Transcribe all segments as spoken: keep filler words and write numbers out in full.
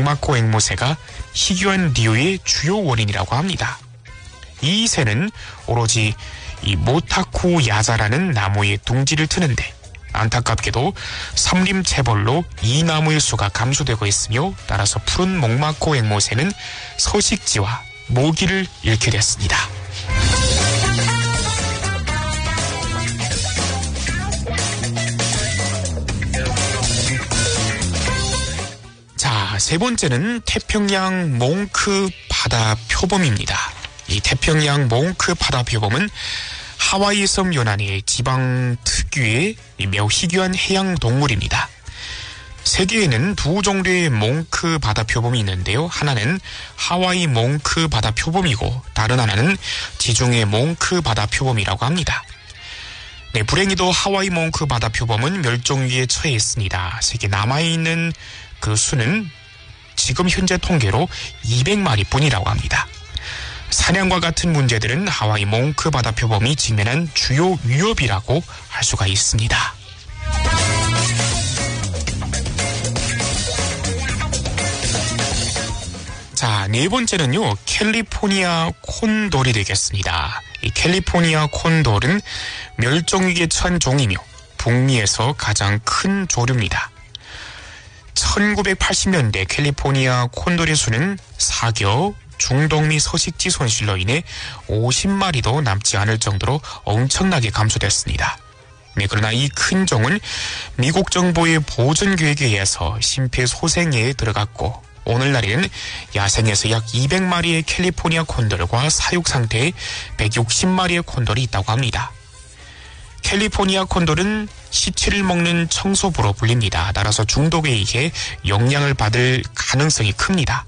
목마코 앵무새가 희귀한 리우의 주요 원인이라고 합니다. 이 새는 오로지 이 모타쿠 야자라는 나무의 둥지를 트는데 안타깝게도 삼림 체벌로 이 나무의 수가 감소되고 있으며 따라서 푸른 목마코 앵무새는 서식지와 모기를 잃게 됐습니다. 자, 세 번째는 태평양 몽크 바다 표범입니다. 이 태평양 몽크 바다 표범은 하와이 섬 연안의 지방 특유의 매우 희귀한 해양 동물입니다. 세계에는 두 종류의 몽크 바다 표범이 있는데요. 하나는 하와이 몽크 바다 표범이고 다른 하나는 지중해 몽크 바다 표범이라고 합니다. 네, 불행히도 하와이 몽크 바다 표범은 멸종 위기에 처해 있습니다. 세계 남아있는 그 수는 지금 현재 통계로 이백 마리 뿐이라고 합니다. 사냥과 같은 문제들은 하와이 몽크 바다 표범이 직면한 주요 위협이라고 할 수가 있습니다. 자, 네 번째는요, 캘리포니아 콘돌이 되겠습니다. 이 캘리포니아 콘돌은 멸종위기에 처한 종이며 북미에서 가장 큰 조류입니다. 천구백팔십 년대 캘리포니아 콘돌의 수는 사겨 중동미 서식지 손실로 인해 오십 마리도 남지 않을 정도로 엄청나게 감소됐습니다. 네, 그러나 이 큰 종은 미국 정부의 보존 계획에 의해서 심폐소생에 들어갔고 오늘날에는 야생에서 약 이백 마리의 캘리포니아 콘돌과 사육 상태의 백육십 마리의 콘돌이 있다고 합니다. 캘리포니아 콘돌은 시체를 먹는 청소부로 불립니다. 따라서 중독에 의해 영향을 받을 가능성이 큽니다.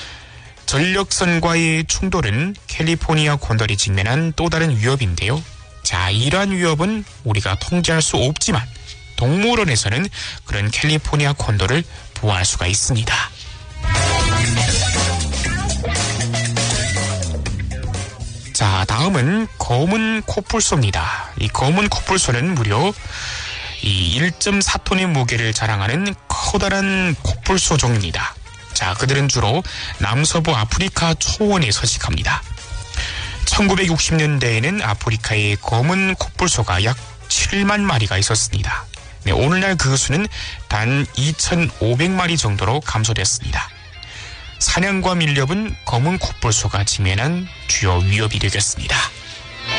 전력선과의 충돌은 캘리포니아 콘돌이 직면한 또 다른 위협인데요. 자, 이러한 위협은 우리가 통제할 수 없지만 동물원에서는 그런 캘리포니아 콘돌을 보호할 수가 있습니다. 자, 다음은 검은 코뿔소입니다. 이 검은 코뿔소는 무려 이 일 점 사 톤의 무게를 자랑하는 커다란 코뿔소 종입니다. 자, 그들은 주로 남서부 아프리카 초원에 서식합니다. 천구백육십 년대에는 아프리카에 검은 코뿔소가 약 칠만 마리가 있었습니다. 네, 오늘날 그 수는 단 이천오백 마리 정도로 감소됐습니다. 사냥과 밀렵은 검은 코뿔소가 직면한 주요 위협이 되겠습니다.